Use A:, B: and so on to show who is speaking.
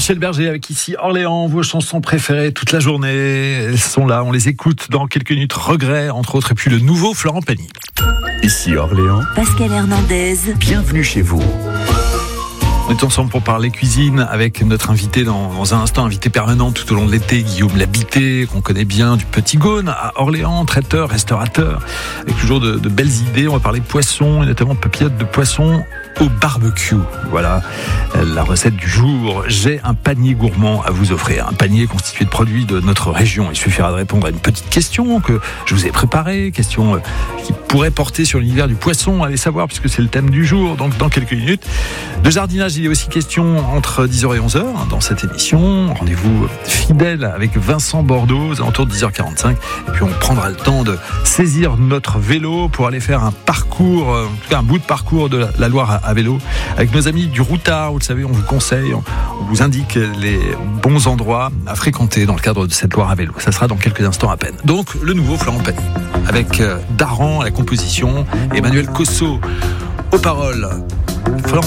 A: Michel Berger avec ici Orléans, vos chansons préférées toute la journée. Elles sont là, on les écoute dans quelques minutes. Regret, entre autres, et puis le nouveau Florent Pagny.
B: Ici Orléans,
C: Pascal Hernandez.
B: Bienvenue chez vous.
A: On est ensemble pour parler cuisine avec notre invité dans un instant, invité permanent tout au long de l'été, Guillaume Labité, qu'on connaît bien, du Petit Gaune à Orléans, traiteur, restaurateur, avec toujours de belles idées. On va parler poisson, et notamment papillotes de poisson au barbecue. Voilà la recette du jour. J'ai un panier gourmand à vous offrir, un panier constitué de produits de notre région. Il suffira de répondre à une petite question que je vous ai préparée, question qui pourrait porter sur l'univers du poisson, allez savoir, puisque c'est le thème du jour, donc dans quelques minutes. De jardinage, il est aussi question entre 10h et 11h dans cette émission. Rendez-vous fidèle avec Vincent Bordeaux aux alentours de 10h45. Et puis on prendra le temps de saisir notre vélo pour aller faire un parcours, en tout cas un bout de parcours de la Loire à vélo avec nos amis du Routard. Vous le savez, on vous conseille, on vous indique les bons endroits à fréquenter dans le cadre de cette Loire à vélo. Ça sera dans quelques instants à peine. Donc le nouveau Florent Pagny avec Daran à la composition, Emmanuel Cosso aux paroles. Florent